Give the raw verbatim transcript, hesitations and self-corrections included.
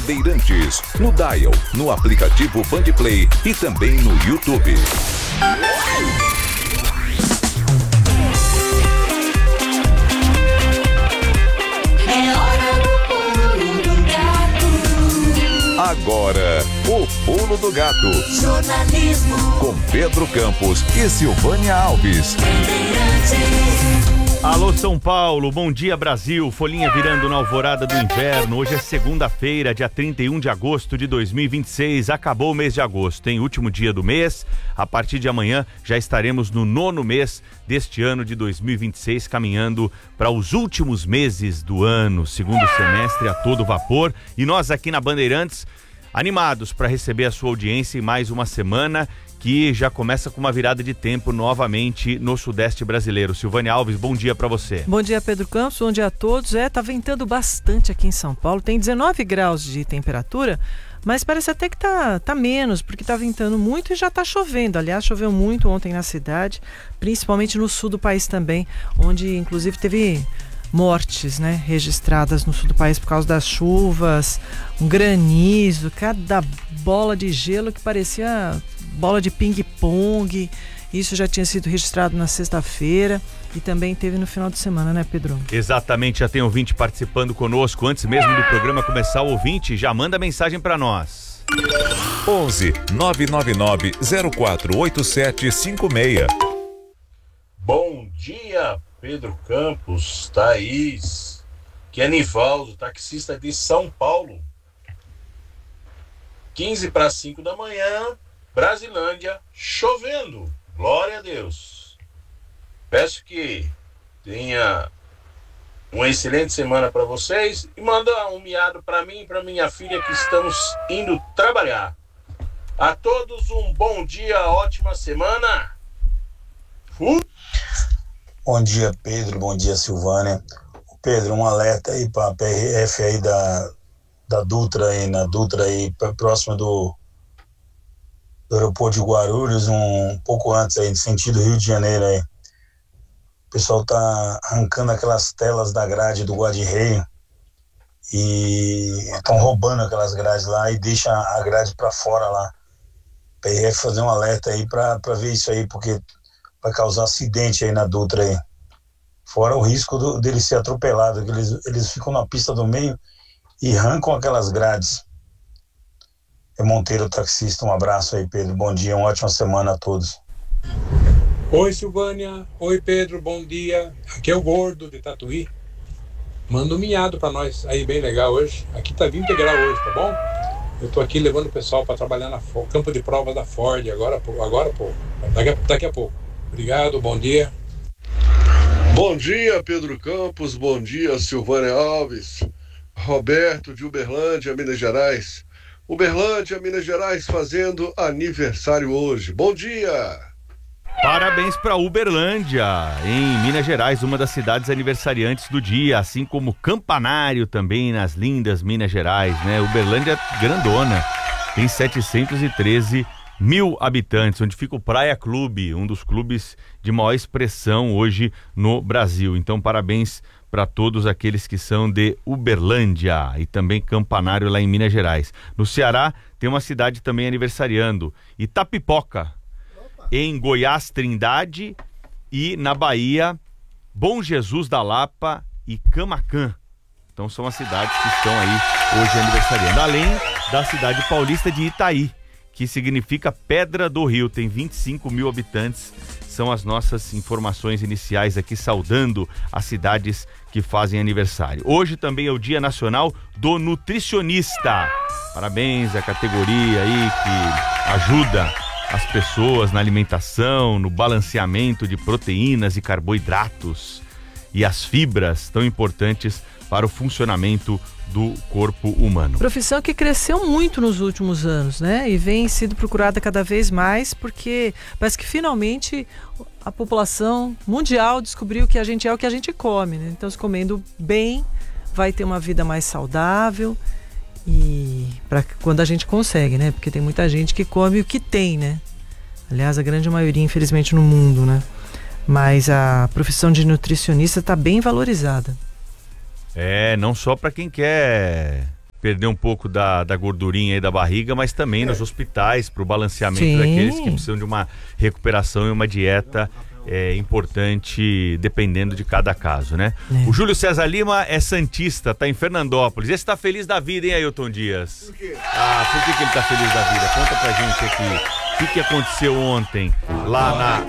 Bandeirantes, no Dial, no aplicativo Bandplay e também no YouTube. Agora, o Pulo do Gato. Jornalismo. Com Pedro Campos e Silvânia Alves. Alô São Paulo, bom dia Brasil, folhinha virando na alvorada do inverno. Hoje é segunda-feira, dia trinta e um de agosto de dois mil e vinte e seis, acabou o mês de agosto, hein? Último dia do mês, a partir de amanhã já estaremos no nono mês deste ano de dois mil e vinte e seis, caminhando para os últimos meses do ano, segundo semestre a todo vapor, e nós aqui na Bandeirantes, animados para receber a sua audiência em mais uma semana que já começa com uma virada de tempo novamente no Sudeste brasileiro. Silvânia Alves, bom dia para você. Bom dia, Pedro Campos, bom dia a todos. É, tá ventando bastante aqui em São Paulo, tem dezenove graus de temperatura, mas parece até que tá, tá menos, porque tá ventando muito e já tá chovendo. Aliás, choveu muito ontem na cidade, principalmente no sul do país também, onde inclusive teve mortes, né, registradas no sul do país por causa das chuvas, um granizo, cada bola de gelo que parecia bola de ping-pong. Isso já tinha sido registrado na sexta-feira e também teve no final de semana, né, Pedro? Exatamente, já tem ouvinte participando conosco. Antes mesmo do programa começar, o ouvinte já manda mensagem para nós. onze nove nove nove zero quatro oito sete cinco seis. Bom dia, Pedro Campos, Thaís, que é Nivaldo, taxista de São Paulo. quinze para cinco da manhã, Brasilândia, chovendo. Glória a Deus. Peço que tenha uma excelente semana para vocês e manda um miado para mim e para minha filha que estamos indo trabalhar. A todos um bom dia, ótima semana. Fui. Bom dia, Pedro. Bom dia, Silvânia. Pedro, um alerta aí para a P R F aí da, da Dutra aí, na Dutra aí, próxima do, do aeroporto de Guarulhos, um, um pouco antes aí, no sentido Rio de Janeiro aí. O pessoal tá arrancando aquelas telas da grade do guarda-reio e estão roubando aquelas grades lá e deixa a grade para fora lá. P R F fazer um alerta aí para ver isso aí, porque vai causar acidente aí na Dutra aí. Fora o risco do, dele ser atropelado, que eles, eles ficam na pista do meio e arrancam aquelas grades. É Monteiro, taxista, um abraço aí, Pedro. Bom dia, uma ótima semana a todos. Oi, Silvânia. Oi, Pedro, bom dia. Aqui é o Gordo de Tatuí. Manda um miado pra nós aí, bem legal hoje. Aqui tá vinte graus hoje, tá bom? Eu tô aqui levando o pessoal para trabalhar no campo de prova da Ford, agora, agora pô, daqui a, daqui a pouco. Obrigado, bom dia. Bom dia, Pedro Campos, bom dia, Silvânia Alves. Roberto de Uberlândia, Minas Gerais. Uberlândia, Minas Gerais, fazendo aniversário hoje. Bom dia! Parabéns para Uberlândia, em Minas Gerais, uma das cidades aniversariantes do dia, assim como Campanário também nas lindas Minas Gerais, né? Uberlândia grandona, tem setecentos e treze mil habitantes, onde fica o Praia Clube, um dos clubes de maior expressão hoje no Brasil. Então, parabéns para todos aqueles que são de Uberlândia e também Campanário lá em Minas Gerais. No Ceará tem uma cidade também aniversariando, Itapipoca, em Goiás, Trindade, e na Bahia, Bom Jesus da Lapa e Camaquã. Então são as cidades que estão aí hoje aniversariando, além da cidade paulista de Itaí, que significa Pedra do Rio, tem vinte e cinco mil habitantes. São as nossas informações iniciais aqui, saudando as cidades que fazem aniversário. Hoje também é o Dia Nacional do Nutricionista. Parabéns à categoria aí que ajuda as pessoas na alimentação, no balanceamento de proteínas e carboidratos e as fibras tão importantes para o funcionamento do corpo humano. Profissão que cresceu muito nos últimos anos, né? E vem sido procurada cada vez mais, porque parece que finalmente a população mundial descobriu que a gente é o que a gente come, né? Então, se comendo bem, vai ter uma vida mais saudável. E para quando a gente consegue, né? Porque tem muita gente que come o que tem, né? Aliás, a grande maioria, infelizmente, no mundo, né? Mas a profissão de nutricionista está bem valorizada. É, não só para quem quer perder um pouco da, da gordurinha aí da barriga, mas também nos hospitais, para o balanceamento Sim. daqueles que precisam de uma recuperação e uma dieta é, importante, dependendo de cada caso, né? É. O Júlio César Lima é santista, tá em Fernandópolis. Esse tá feliz da vida, hein, Ailton Dias? Por quê? Ah, por que, que ele tá feliz da vida? Conta pra gente aqui. O que, que aconteceu ontem lá na